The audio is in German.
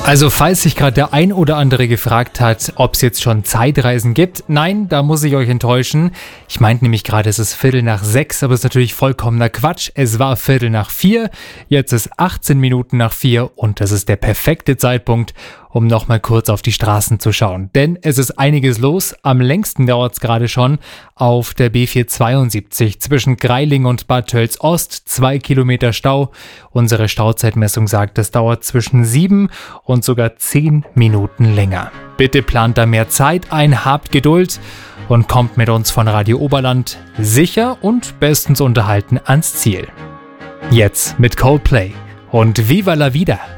Also falls sich gerade der ein oder andere gefragt hat, ob es jetzt schon Zeitreisen gibt, nein, da muss ich euch enttäuschen. Ich meinte nämlich gerade, es ist 5:45, aber es ist natürlich vollkommener Quatsch. Es war 4:45, jetzt ist 18 Minuten nach 4 und das ist der perfekte Zeitpunkt, um nochmal kurz auf die Straßen zu schauen. Denn es ist einiges los, am längsten dauert es gerade schon auf der B472 zwischen Greiling und Bad Tölz-Ost, 2 Kilometer Stau. Unsere Stauzeitmessung sagt, es dauert zwischen 7 und sogar 10 Minuten länger. Bitte plant da mehr Zeit ein, habt Geduld und kommt mit uns von Radio Oberland sicher und bestens unterhalten ans Ziel. Jetzt mit Coldplay und Viva la Vida!